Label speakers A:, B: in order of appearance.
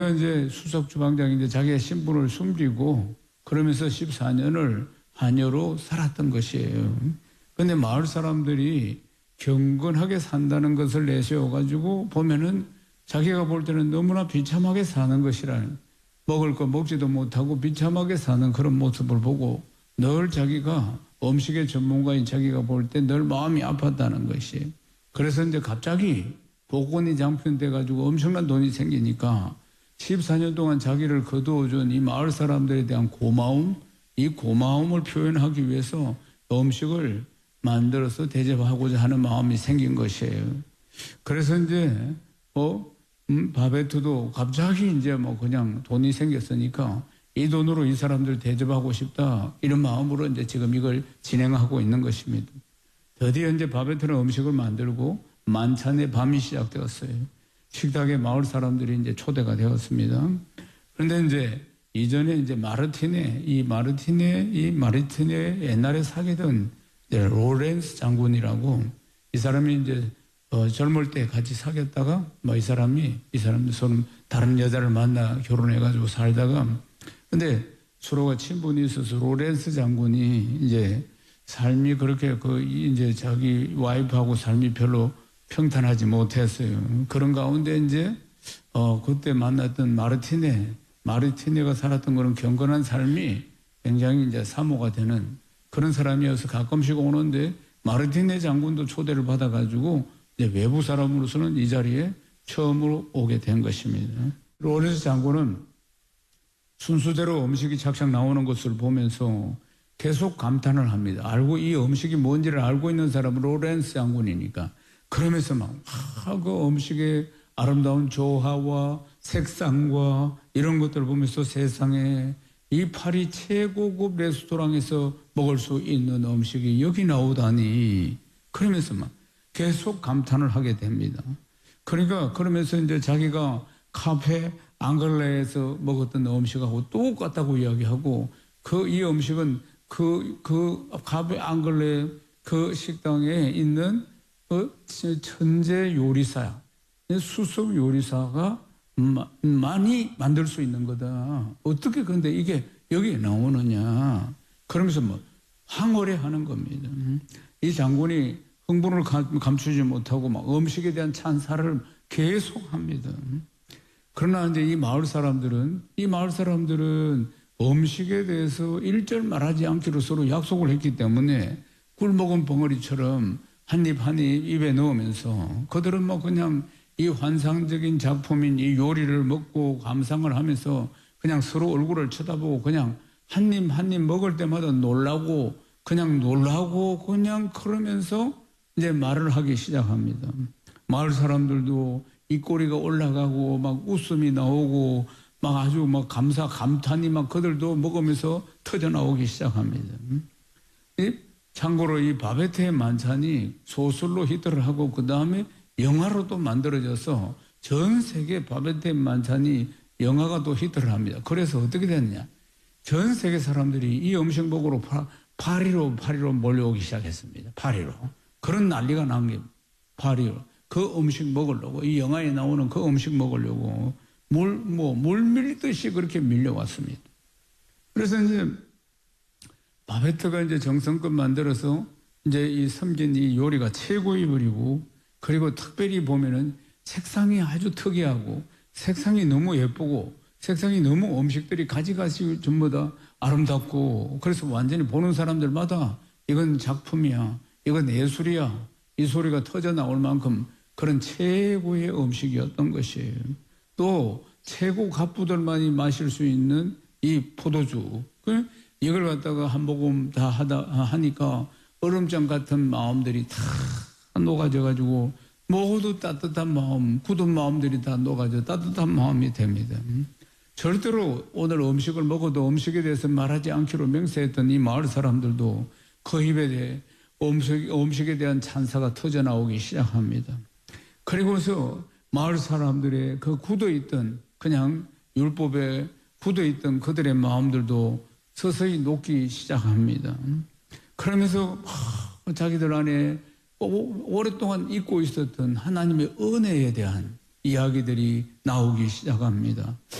A: 이제 수석 주방장이 이제 자기의 신분을 숨기고 그러면서 14년을 한여로 살았던 것이에요. 근데 마을 사람들이 경건하게 산다는 것을 내세워가지고 보면은 자기가 볼 때는 너무나 비참하게 사는 것이라는, 먹을 거 먹지도 못하고 비참하게 사는 그런 모습을 보고 늘 자기가 음식의 전문가인 자기가 볼 때 늘 마음이 아팠다는 것이. 그래서 이제 갑자기 복권이 장편돼가지고 엄청난 돈이 생기니까 14년 동안 자기를 거두어준 이 마을 사람들에 대한 고마움, 이 고마움을 표현하기 위해서 음식을 만들어서 대접하고자 하는 마음이 생긴 것이에요. 그래서 이제 바베트도 갑자기 이제 뭐 그냥 돈이 생겼으니까 이 돈으로 이 사람들 대접하고 싶다 이런 마음으로 이제 지금 이걸 진행하고 있는 것입니다. 드디어 이제 바베트는 음식을 만들고 만찬의 밤이 시작되었어요. 식탁에 마을 사람들이 이제 초대가 되었습니다. 그런데 이제 이전에 이제 마르티네 옛날에 사귀던 로렌스 장군이라고, 이 사람이 이제 젊을 때 같이 사귀었다가 이 사람도 서로 다른 여자를 만나 결혼해가지고 살다가, 근데 서로가 친분이 있어서 로렌스 장군이 이제 삶이 그렇게 이제 자기 와이프하고 삶이 별로 평탄하지 못했어요. 그런 가운데 이제 그때 만났던 마르티네가 살았던 그런 경건한 삶이 굉장히 이제 사모가 되는 그런 사람이어서 가끔씩 오는데, 마르티네 장군도 초대를 받아가지고 이제 외부 사람으로서는 이 자리에 처음으로 오게 된 것입니다. 로렌스 장군은 순수대로 음식이 착착 나오는 것을 보면서 계속 감탄을 합니다. 이 음식이 뭔지를 알고 있는 사람은 로렌스 장군이니까. 그러면서 그 음식의 아름다운 조화와 색상과 이런 것들을 보면서 세상에 이 파리 최고급 레스토랑에서 먹을 수 있는 음식이 여기 나오다니, 그러면서 계속 감탄을 하게 됩니다. 그러면서 이제 자기가 카페 앙글레에서 먹었던 음식하고 똑같다고 이야기하고, 이 음식은 그 카페 앙글레 그 식당에 있는 천재 요리사, 수석 요리사가 많이 만들 수 있는 거다. 어떻게 그런데 이게 여기에 나오느냐. 그러면서 황홀해 하는 겁니다. 이 장군이 흥분을 감추지 못하고 음식에 대한 찬사를 계속 합니다. 그러나 이제 이 마을 사람들은 음식에 대해서 일절 말하지 않기로 서로 약속을 했기 때문에 꿀 먹은 벙어리처럼 한 입 한 입 입에 넣으면서 그들은 그냥 이 환상적인 작품인 이 요리를 먹고 감상을 하면서 그냥 서로 얼굴을 쳐다보고 그냥 한 입 한 입 먹을 때마다 놀라고 그러면서 이제 말을 하기 시작합니다. 마을 사람들도 입꼬리가 올라가고 웃음이 나오고 아주 감탄이 그들도 먹으면서 터져 나오기 시작합니다. 참고로 이 바베트의 만찬이 소설로 히트를 하고 그 다음에 영화로도 만들어져서 전 세계 바베트의 만찬이 영화가 또 히트를 합니다. 그래서 어떻게 됐느냐? 전 세계 사람들이 이 음식 먹으러 파리로 몰려오기 시작했습니다. 파리로. 그런 난리가 난 게 파리로. 그 음식 먹으려고, 이 영화에 나오는 그 음식 먹으려고 물 밀듯이 그렇게 밀려왔습니다. 그래서 이제 바베트가 이제 정성껏 만들어서 이제 이 섬긴 이 요리가 최고의 요리고, 그리고 특별히 보면은 색상이 아주 특이하고 색상이 너무 예쁘고 색상이 너무 음식들이 가지가지 전부 다 아름답고, 그래서 완전히 보는 사람들마다 이건 작품이야, 이건 예술이야, 이 소리가 터져 나올 만큼 그런 최고의 음식이었던 것이에요. 또 최고 갑부들만이 마실 수 있는 이 포도주, 이걸 갖다가 한 모금 다 하니까 얼음장 같은 마음들이 다 녹아져가지고 모두 따뜻한 마음, 굳은 마음들이 다 녹아져 따뜻한 마음이 됩니다. 절대로 오늘 음식을 먹어도 음식에 대해서 말하지 않기로 맹세했던 이 마을 사람들도 그 입에 대해 음식에 대한 찬사가 터져 나오기 시작합니다. 그리고서 마을 사람들의 그 굳어있던, 그냥 율법에 굳어있던 그들의 마음들도 서서히 녹기 시작합니다. 그러면서 자기들 안에 오랫동안 잊고 있었던 하나님의 은혜에 대한 이야기들이 나오기 시작합니다.